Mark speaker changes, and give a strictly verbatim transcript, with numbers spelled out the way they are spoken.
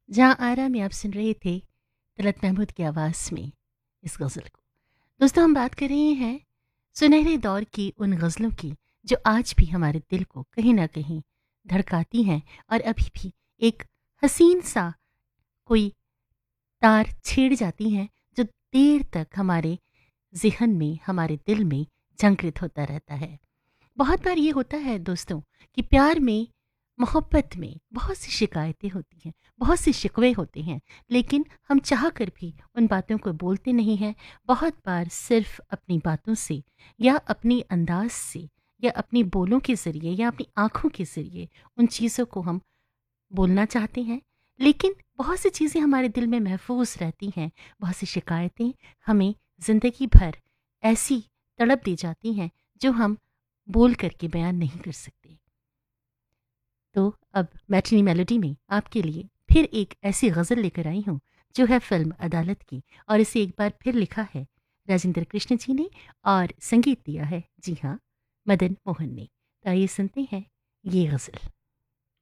Speaker 1: जहां आरा में आप सुन रहे थे तलत महमूद की आवाज़ में इस गज़ल को। दोस्तों, हम बात कर रहे हैं सुनहरे दौर की उन गज़लों की जो आज भी हमारे दिल को कहीं ना कहीं धड़काती हैं और अभी भी एक हसीन सा कोई तार छेड़ जाती हैं जो देर तक हमारे ज़हन में, हमारे दिल में झंकृत होता रहता है। बहुत बार ये होता है दोस्तों कि प्यार में, मोहब्बत में बहुत सी शिकायतें होती हैं, बहुत से शिकवे होते हैं, लेकिन हम चाह कर भी उन बातों को बोलते नहीं हैं। बहुत बार सिर्फ अपनी बातों से या अपनी अंदाज से या अपनी बोलों के ज़रिए या अपनी आँखों के ज़रिए उन चीज़ों को हम बोलना चाहते हैं, लेकिन बहुत सी चीज़ें हमारे दिल में महफूज रहती हैं। बहुत सी शिकायतें हमें ज़िंदगी भर ऐसी तड़प दी जाती हैं जो हम बोल करके बयान नहीं कर सकते। तो अब मैटिनी मेलोडी में आपके लिए फिर एक ऐसी गज़ल लेकर आई हूँ जो है फिल्म अदालत की, और इसे एक बार फिर लिखा है राजेंद्र कृष्ण जी ने और संगीत दिया है, जी हाँ, मदन मोहन ने। तो आइए सुनते हैं ये गज़ल।